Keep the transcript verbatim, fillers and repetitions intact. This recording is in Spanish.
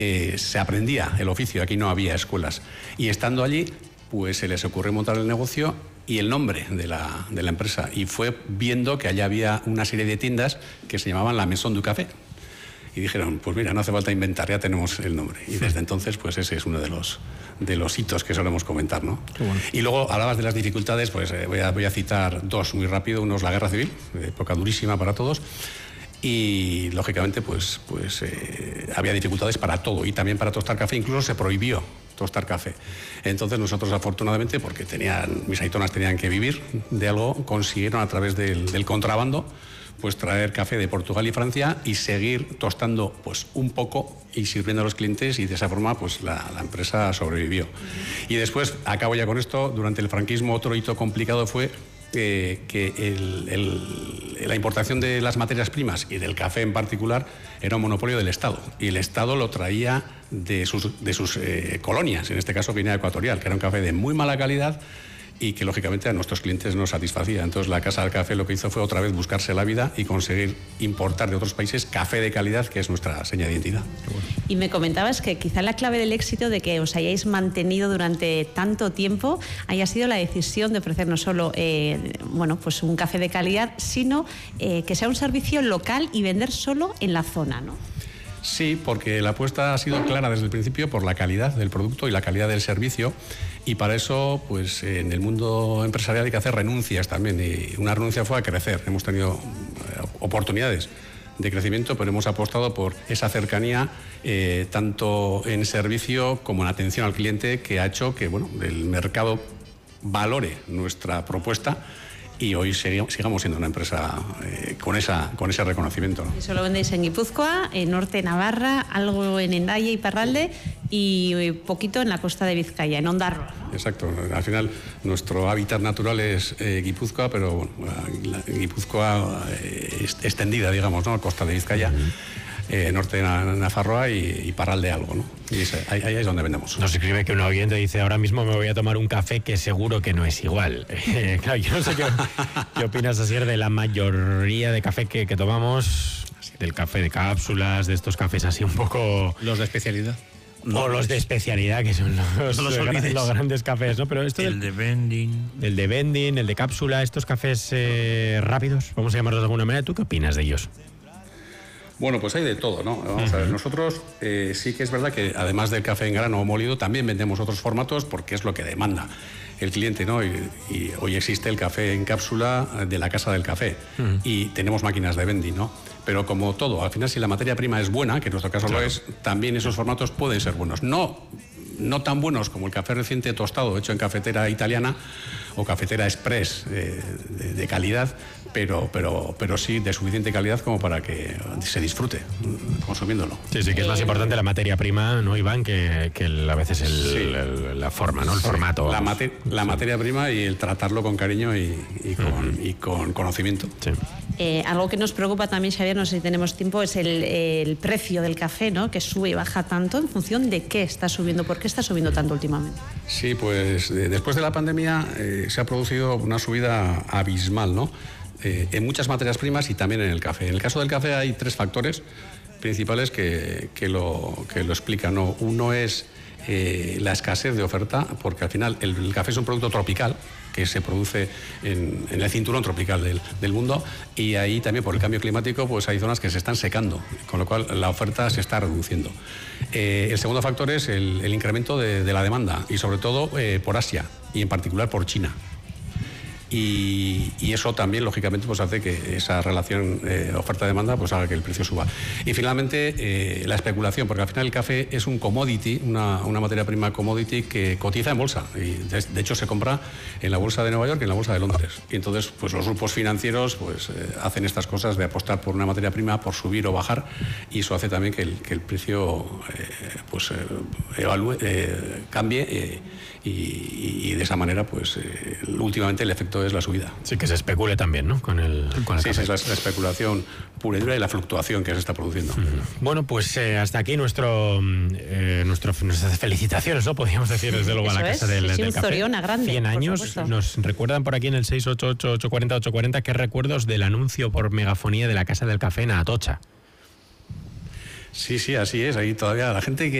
eh, se aprendía el oficio, aquí no había escuelas. Y estando allí, pues se les ocurrió montar el negocio y el nombre de la, de la empresa. Y fue viendo que allá había una serie de tiendas que se llamaban la Maison du Café. Y dijeron, pues mira, no hace falta inventar, ya tenemos el nombre. Y desde entonces, pues ese es uno de los, de los hitos que solemos comentar, ¿no? Bueno. Y luego hablabas de las dificultades, pues eh, voy, a, voy a citar dos muy rápido. Uno es la Guerra Civil, época durísima para todos. Y lógicamente, pues, pues eh, había dificultades para todo y también para tostar café. Incluso se prohibió tostar café. Entonces nosotros, afortunadamente, porque tenían, mis aitonas tenían que vivir de algo, consiguieron a través del, del contrabando pues traer café de Portugal y Francia y seguir tostando pues un poco y sirviendo a los clientes, y de esa forma pues la, la empresa sobrevivió. Uh-huh. Y después, acabo ya con esto, durante el franquismo otro hito complicado fue eh, que el, el, la importación de las materias primas y del café en particular era un monopolio del Estado, y el Estado lo traía de sus, de sus eh, colonias, en este caso Guinea Ecuatorial, que era un café de muy mala calidad y que lógicamente a nuestros clientes no satisfacía. Entonces la Casa del Café lo que hizo fue otra vez buscarse la vida y conseguir importar de otros países café de calidad, que es nuestra seña de identidad. Y me comentabas que quizá la clave del éxito de que os hayáis mantenido durante tanto tiempo haya sido la decisión de ofrecer no solo eh, bueno, pues un café de calidad, sino eh, que sea un servicio local y vender solo en la zona, ¿no? Sí, porque la apuesta ha sido clara desde el principio por la calidad del producto y la calidad del servicio, y para eso, pues en el mundo empresarial hay que hacer renuncias también, y una renuncia fue a crecer. Hemos tenido oportunidades de crecimiento, pero hemos apostado por esa cercanía, eh, tanto en servicio como en atención al cliente, que ha hecho que, bueno, el mercado valore nuestra propuesta y hoy sigamos siendo una empresa eh, con, esa, con ese reconocimiento, ¿no? Eso lo vendéis en Guipúzcoa, en Norte Navarra, algo en Hendaya y Parralde y poquito en la costa de Vizcaya, en Ondarroa, ¿no? Exacto. Al final nuestro hábitat natural es eh, Guipúzcoa, pero bueno, la Guipúzcoa eh, extendida, digamos, ¿no? Costa de Vizcaya. Uh-huh. Eh, norte de Nafarroa y, y Parralde algo, ¿no? Y ese, ahí, ahí es donde vendemos. Nos escribe que un oyente dice, ahora mismo me voy a tomar un café que seguro que no es igual. Eh, claro, yo no sé qué, qué opinas, Asier, de la mayoría de café que, que tomamos, del café de cápsulas, de estos cafés así un poco... Los de especialidad. No, o los de especialidad, que son los, no los, los, los grandes cafés, ¿no? Pero esto el del, de vending. El de vending, el de cápsula, estos cafés eh, rápidos, vamos a llamarlos de alguna manera. ¿Tú qué opinas de ellos? Bueno, pues hay de todo, ¿no? Vamos uh-huh. a ver, nosotros eh, sí que es verdad que además del café en grano o molido, también vendemos otros formatos porque es lo que demanda el cliente, ¿no? Y, y hoy existe el café en cápsula de la Casa del Café uh-huh. y tenemos máquinas de vending, ¿no? Pero como todo, al final si la materia prima es buena, que en nuestro caso claro. lo es, también esos formatos pueden ser buenos. No, no tan buenos como el café reciente tostado hecho en cafetera italiana o cafetera express eh, de, de calidad, pero, pero, pero sí de suficiente calidad como para que se disfrute consumiéndolo. Sí, sí, que es más importante la materia prima, ¿no, Iván? Que, que el, a veces el, sí. el, la forma, ¿no? El sí. formato. La, mate, la sí. materia prima y el tratarlo con cariño y, y, con, uh-huh. y con conocimiento. Sí. Eh, algo que nos preocupa también, Xavier, no sé si tenemos tiempo, es el, el precio del café, ¿no? Que sube y baja tanto. ¿En función de qué está subiendo? ¿Por qué está subiendo tanto últimamente? Sí, pues eh, después de la pandemia eh, se ha producido una subida abismal, ¿no? Eh, en muchas materias primas y también en el café. En el caso del café hay tres factores principales que, que, lo, que lo explican, ¿no? Uno es eh, la escasez de oferta, porque al final el, el café es un producto tropical que se produce en, en el cinturón tropical del, del mundo, y ahí también por el cambio climático pues hay zonas que se están secando, con lo cual la oferta se está reduciendo. Eh, el segundo factor es el, el incremento de, de la demanda, y sobre todo eh, por Asia y en particular por China. Y, y eso también, lógicamente, pues hace que esa relación eh, oferta-demanda pues haga que el precio suba. Y finalmente, eh, la especulación, porque al final el café es un commodity, una, una materia prima commodity que cotiza en bolsa. Y de, de hecho se compra en la bolsa de Nueva York y en la bolsa de Londres. Y entonces, pues los grupos financieros pues eh, hacen estas cosas de apostar por una materia prima, por subir o bajar, y eso hace también que el, que el precio eh, pues eh, evalúe, eh, cambie eh, y, y de esa manera, pues eh, últimamente el efecto es la subida. Sí, que se especule también, ¿no? Con el, con el sí, café. Sí, es la, la especulación pura y dura y la fluctuación que se está produciendo. Uh-huh. Bueno, pues eh, hasta aquí nuestro, eh, nuestro nuestras felicitaciones, ¿no? Podríamos decir, desde luego, a la Casa del, sí, del Café. Zoriona, grande, cien años. Nos recuerdan por aquí en el seis ocho ocho, ocho cuatro cero, ocho cuatro cero qué recuerdos del anuncio por megafonía de la Casa del Café en Atocha. Sí, sí, así es. Ahí todavía la gente que